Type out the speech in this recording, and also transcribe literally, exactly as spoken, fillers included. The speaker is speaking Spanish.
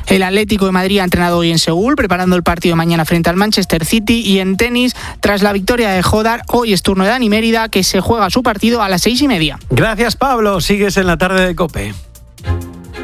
El Atlético de Madrid ha entrenado hoy en Seúl, preparando el partido de mañana frente al Manchester City. Y en tenis, tras la victoria de Jodar, hoy es turno de Dani Mérida, que se juega su partido a las seis y media. Gracias, Pablo. Sigues en la tarde de COPE.